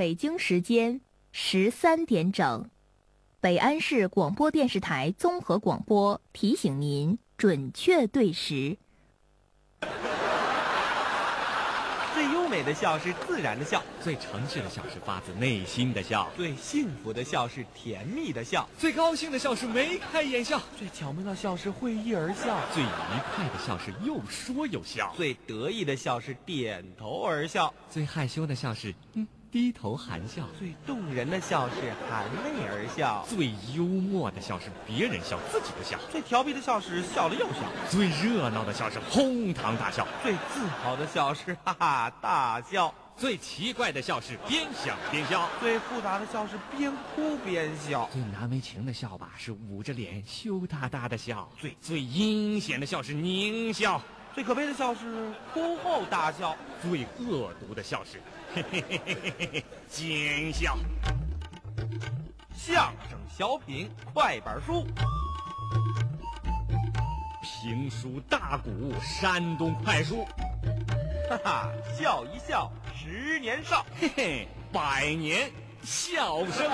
北京时间13点整，北安市广播电视台综合广播提醒您准确对时。 最优美的笑是自然的笑， 最诚实的笑是发自内心的笑， 最幸福的笑是甜蜜的笑， 最高兴的笑是眉开眼笑， 最巧妙的笑是会意而笑， 最愉快的笑是又说又笑， 最得意的笑是点头而笑， 最害羞的笑是低头含笑， 最动人的笑是含泪而笑， 最幽默的笑是别人笑自己不笑， 最调皮的笑是笑了又笑， 最热闹的笑是哄堂大笑， 最自豪的笑是哈哈大笑， 最奇怪的笑是边想边笑， 最复杂的笑是边哭边笑， 最难为情的笑吧是捂着脸羞答答的笑，最阴险的笑是狞笑， 最可悲的笑是哭后大笑， 最恶毒的笑是奸笑。 相声小品快板书， 评书大鼓山东快书， 哈哈，笑一笑10年少， 嘿嘿，100年笑声。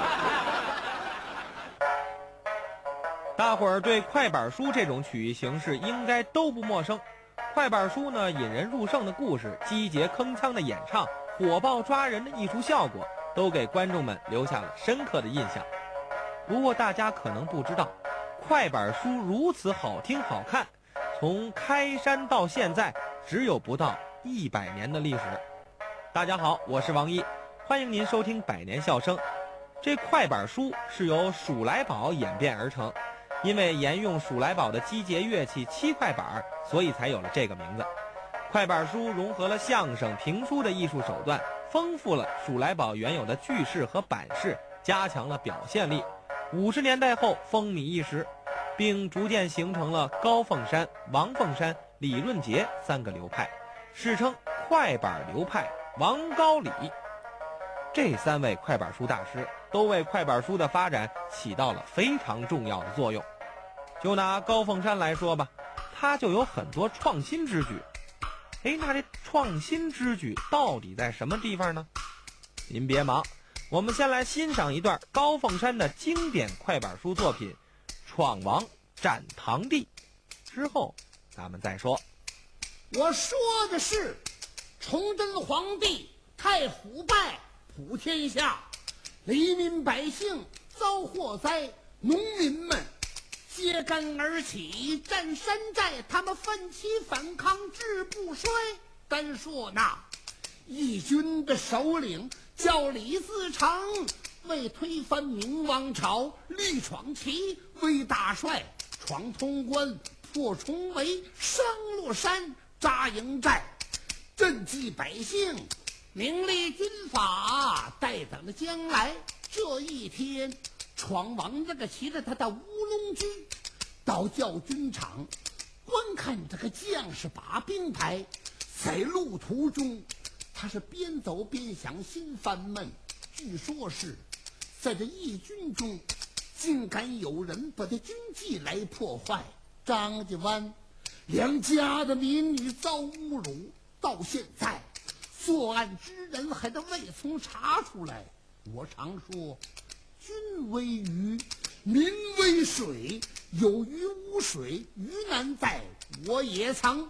大伙儿对快板书这种曲艺形式应该都不陌生。快板书呢，引人入胜的故事，击节铿锵的演唱，火爆抓人的艺术效果，都给观众们留下了深刻的印象。不过大家可能不知道，快板书如此好听好看，从开山到现在只有不到100年的历史。大家好，我是王一，欢迎您收听100年笑声。这快板书是由数来宝演变而成，因为沿用数来宝的击节乐器7块板，所以才有了这个名字。快板书融合了相声、评书的艺术手段，丰富了数来宝原有的句式和板式，加强了表现力。50年代后风靡一时，并逐渐形成了高凤山、王凤山、李润杰3个流派，世称快板流派王高李。这3位快板书大师都为快板书的发展起到了非常重要的作用。就拿高凤山来说吧，他就有很多创新之举。那这创新之举到底在什么地方呢？您别忙，我们先来欣赏一段高凤山的经典快板书作品《闯王斩堂弟》，之后咱们再说。 我说的是崇祯皇帝太腐败普天下，黎民百姓遭祸灾，农民们揭竿而起占山寨，他们奋起反抗志不衰。单说那义军的首领叫李自成，为推翻明王朝立闯旗，为大帅闯潼关破重围，上洛山扎营寨，赈济百姓，名立军法，待等着将来。这一天，闯王这个骑着他的乌龙驹到教军场观看这个将士把兵牌，在路途中他是边走边想，心烦闷。据说是在这义军中竟敢有人把这军纪来破坏。张家湾两家的民女遭侮辱，到现在作案之人还都未曾查出来。我常说，君为鱼，民为水，有鱼无水，鱼难在。我也曾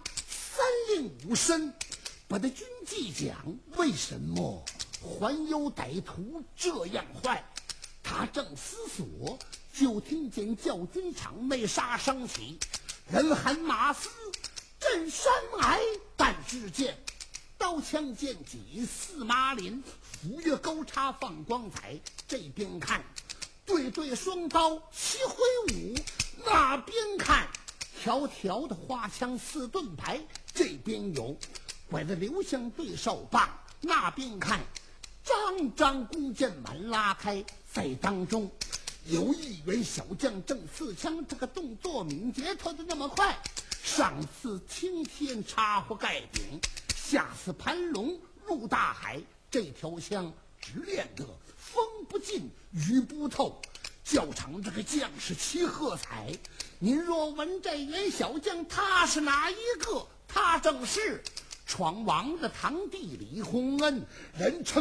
3令5申把这军纪讲，为什么还有歹徒这样坏？他正思索，就听见教军场内杀声起，人喊马嘶震山崖，但只见刀枪剑戟似麻林，斧钺钩叉放光彩。这边看对对双刀齐挥舞，那边看条条的花枪似盾牌。这边有拐着流香对哨棒，那边看张张弓箭满拉开。在当中有一员小将正刺枪，这个动作敏捷，跳得那么快，上似青天插火盖顶，下似盘龙入大海。这条枪只练得风不进雨不透，教场这个将士齐喝彩。您若问这员小将他是哪一个，他正是闯王的堂弟李洪恩，人称